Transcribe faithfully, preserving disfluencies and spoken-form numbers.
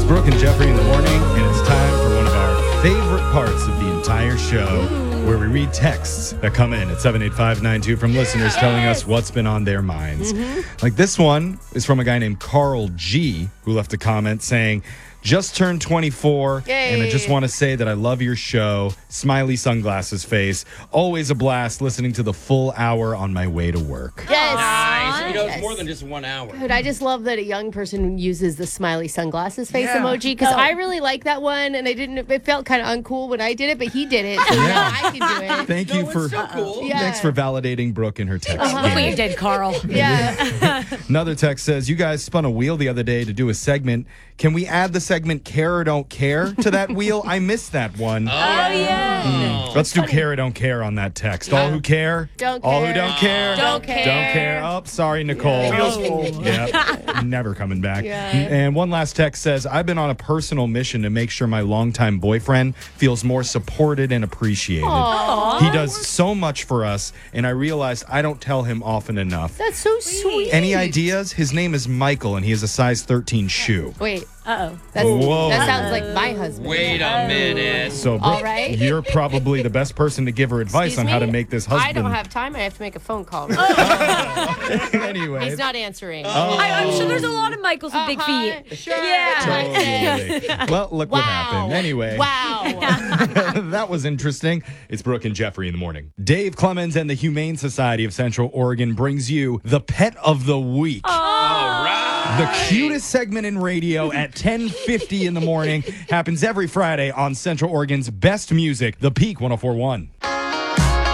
Brooke and Jeffrey in the morning, and it's time for one of our favorite parts of the entire show, where we read texts that come in at seven eight five nine two from listeners telling us what's been on their minds. Mm-hmm. Like this one is from a guy named Carl G, who left a comment saying, just turned twenty-four, Yay. and I just want to say that I love your show. Smiley sunglasses face. Always a blast listening to the full hour on my way to work. Yes. Nice. You know, it's Yes. more than just one hour. Dude, I just love that a young person uses the smiley sunglasses face Yeah. emoji because Oh. I really like that one, and I didn't. It felt kind of uncool when I did it, but he did it, so Yeah. now I can do it. Thank No, you it's for so cool. Yeah. thanks for validating Brooke in her text. Uh-huh. Look what game. you did, Carl. Yeah. Another text says, you guys spun a wheel the other day to do a segment. Can we add the segment Care or Don't Care to that wheel? I missed that one. Oh, yeah. Let's do Care or Don't Care on that text. All who care? Don't All who care. don't care? Don't care. Don't care. Oh, sorry, Nicole. Oh. Yep. Never coming back. Yeah. And one last text says, I've been on a personal mission to make sure my longtime boyfriend feels more supported and appreciated. Aw. He does so much for us, and I realized I don't tell him often enough. That's so sweet. Any ideas? His name is Michael, and he has a size thirteen shoe. Wait, Uh-oh. that's, Whoa. that sounds like my husband. Wait a minute. So, All right. you're probably the best person to give her advice Excuse on how me? to make this husband. I don't have time. I have to make a phone call. Anyway. He's not answering. I, I'm sure there's a lot of Michaels with big Uh-huh, feet. Sure. Yeah. Totally. Well, look Wow. what happened. Anyway. Wow. That was interesting. It's Brooke and Jeffrey in the morning. Dave Clemens and the Humane Society of Central Oregon brings you the Pet of the Week. All right. The cutest segment in radio at ten fifty in the morning happens every Friday on Central Oregon's best music, The Peak one oh four point one.